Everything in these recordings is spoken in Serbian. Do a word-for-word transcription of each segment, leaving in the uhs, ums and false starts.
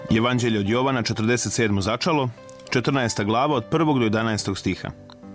Evanđelje od Jovana, četrdeset sedmo začalo, četrnaesta glava od prvog do jedanaestog stiha.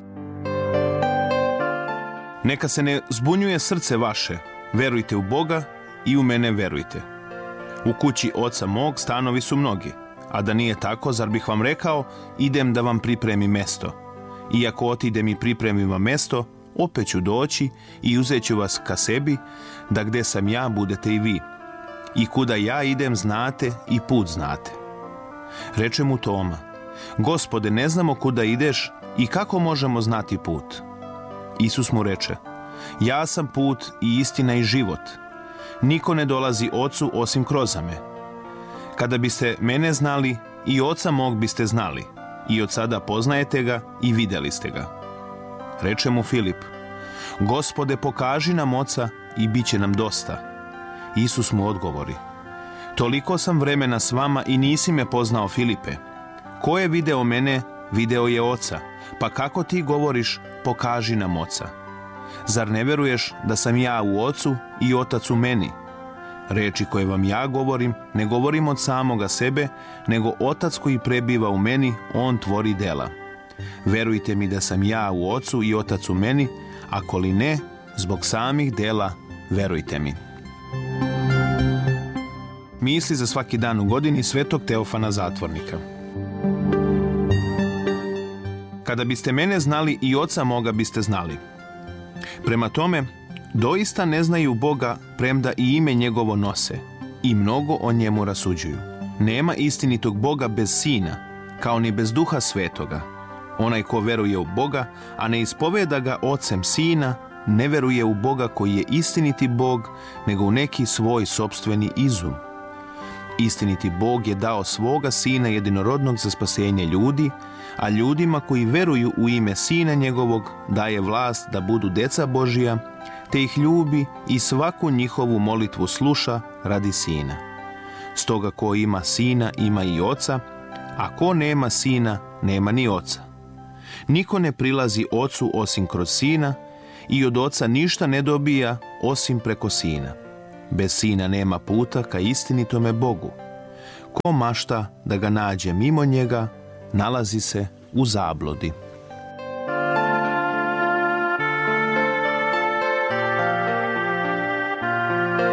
Neka se ne zbunjuje srce vaše, verujte u Boga i u mene verujte. U kući oca mog stanovi su mnogi, a da nije tako, zar bih vam rekao, idem da vam pripremim mesto. Iako otidem i pripremim vam mesto, opet ću doći i uzet ću vas ka sebi, da gde sam ja budete i vi. I kuda ja idem znate i put znate. Reče mu Toma, Gospode, ne znamo kuda ideš i kako možemo znati put? Isus mu reče, ja sam put i istina i život. Niko ne dolazi ocu osim kroz me. Kada biste mene znali, i oca mog biste znali, i od sada poznajete ga i vidjeli ste ga. Reče mu Filip, Gospode, pokaži nam oca i bit će nam dosta. Isus mu odgovori, toliko sam vremena s vama i nisi me poznao, Filipe. Ko je video mene, video je oca, pa kako ti govoriš, pokaži nam oca. Zar ne veruješ da sam ja u ocu i otac u meni? Reči koje vam ja govorim, ne govorim od samoga sebe, nego otac koji prebiva u meni, on tvori dela. Verujte mi da sam ja u ocu i otac u meni, ako li ne, zbog samih dela, verujte mi. Misli za svaki dan u godini svetog Teofana Zatvornika. Kada biste mene znali, i oca moga biste znali. Prema tome, doista ne znaju Boga, premda i ime njegovo nose, i mnogo o njemu rasuđuju. Nema istinitog Boga bez Sina, kao ni bez Duha Svetoga. Onaj ko veruje u Boga, a ne ispoveda ga ocem Sina, ne veruje u Boga koji je istiniti Bog, nego u neki svoj sopstveni izum. Istiniti Bog je dao svoga Sina jedinorodnog za spasenje ljudi, a ljudima koji veruju u ime Sina njegovog daje vlast da budu deca Božija, te ih ljubi i svaku njihovu molitvu sluša radi Sina. Stoga ko ima Sina, ima i Oca, a ko nema Sina, nema ni Oca. Niko ne prilazi Ocu osim kroz Sina i od Oca ništa ne dobija osim preko Sina. Bez Sina nema puta ka istinitome Bogu. Ko mašta da ga nađe mimo njega, nalazi se u zabludi.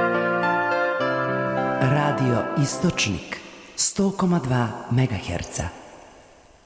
Radio Istočnik sto zarez dva megaherca.